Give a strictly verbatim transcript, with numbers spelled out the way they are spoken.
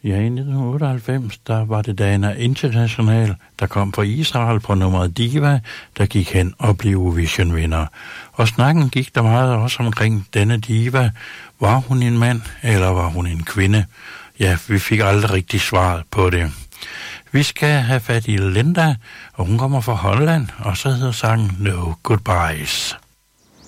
Ja, i nitten otteoghalvfems, der var det Dana International, der kom fra Israel på nummeret Diva, der gik hen og blev Eurovision-vinder. Og snakken gik der meget også omkring denne diva. Var hun en mand, eller var hun en kvinde? Ja, vi fik aldrig rigtig svaret på det. Vi skal have fat i Linda, og hun kommer fra Holland, og så hedder sangen No Goodbyes.